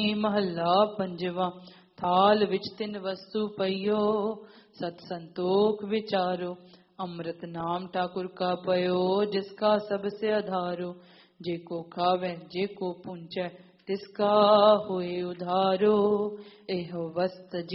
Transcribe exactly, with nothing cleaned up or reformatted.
महला पंजवा। थाल विच तिन वस्तु पइयो, सत संतोख विचारो। अमृत नाम ठाकुर का पयो, जिसका सबसे आधारो। जेको खावे जेको पुंचै, तिसका होए उधारो। एहो वस्त